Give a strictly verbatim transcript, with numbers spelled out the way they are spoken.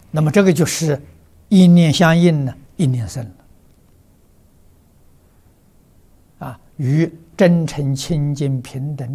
那么这个就是一念相应呢，一念生了啊，与真诚、清净、平等